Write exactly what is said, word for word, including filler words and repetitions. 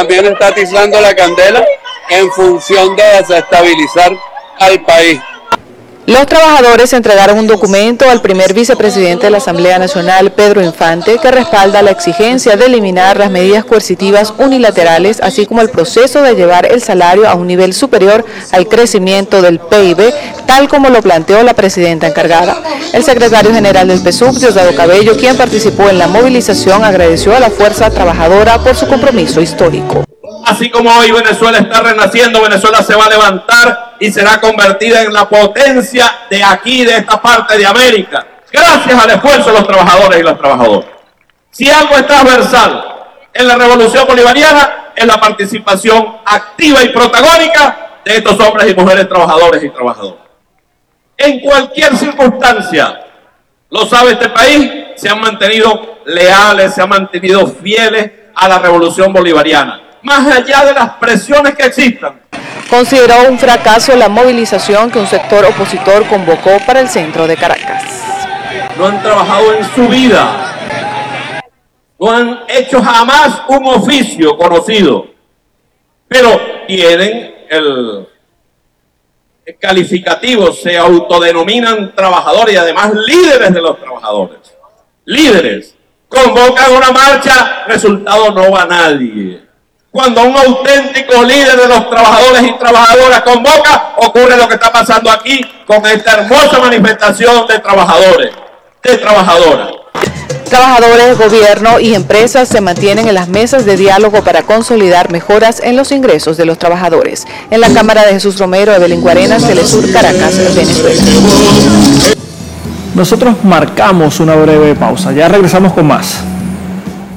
también está atizando la candela en función de desestabilizar al país. Los trabajadores entregaron un documento al primer vicepresidente de la Asamblea Nacional, Pedro Infante, que respalda la exigencia de eliminar las medidas coercitivas unilaterales, así como el proceso de llevar el salario a un nivel superior al crecimiento del P I B, tal como lo planteó la presidenta encargada. El secretario general del P S U V, Diosdado Cabello, quien participó en la movilización, agradeció a la fuerza trabajadora por su compromiso histórico. Así como hoy Venezuela está renaciendo, Venezuela se va a levantar y será convertida en la potencia de aquí, de esta parte de América, gracias al esfuerzo de los trabajadores y las trabajadoras. Si algo es transversal en la revolución bolivariana, es la participación activa y protagónica de estos hombres y mujeres trabajadores y trabajadoras. En cualquier circunstancia, lo sabe este país, se han mantenido leales, se han mantenido fieles a la revolución bolivariana, más allá de las presiones que existan. Consideró un fracaso la movilización que un sector opositor convocó para el centro de Caracas. No han trabajado en su vida, no han hecho jamás un oficio conocido, pero tienen el, el calificativo, se autodenominan trabajadores y además líderes de los trabajadores. Líderes, convocan una marcha, resultado no va nadie. Cuando un auténtico líder de los trabajadores y trabajadoras convoca, ocurre lo que está pasando aquí con esta hermosa manifestación de trabajadores, de trabajadoras. Trabajadores, gobierno y empresas se mantienen en las mesas de diálogo para consolidar mejoras en los ingresos de los trabajadores. En la Cámara de Jesús Romero, Evelyn Guarenas, Telesur, Caracas, Venezuela. Nosotros marcamos una breve pausa, ya regresamos con más.